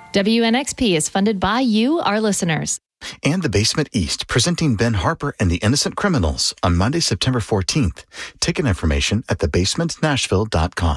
WNXP is funded by you, our listeners. And The Basement East, presenting Ben Harper and the Innocent Criminals on Monday, September 14th. Ticket information at thebasementnashville.com.